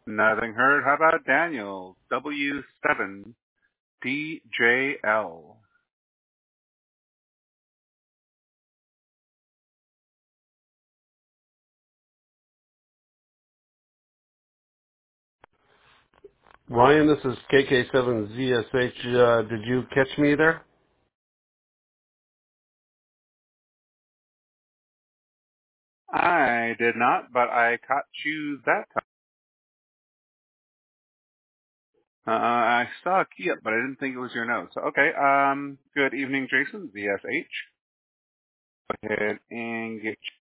Nothing heard. How about Daniel? W7DJL. Ryan, this is KK7ZSH. Did you catch me there? I did not, but I caught you that time. I saw a key up, but I didn't think it was your note. So, okay. Good evening, Jason, ZSH. Go ahead and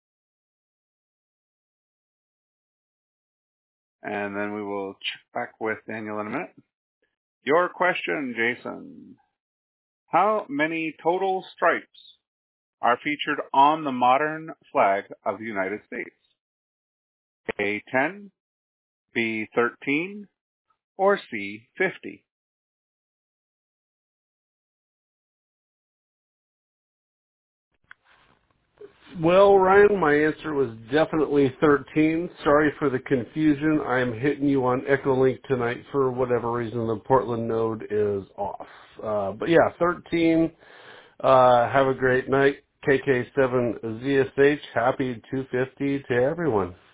and then we will check back with Daniel in a minute. Your question, Jason. How many total stripes are featured on the modern flag of the United States? A 10, B 13, or C 50? Well, Ryan, my answer was definitely 13. Sorry for the confusion. I am hitting you on Echolink tonight for whatever reason. The Portland node is off. But yeah, 13. Have a great night. KK7ZSH. Happy 250 to everyone.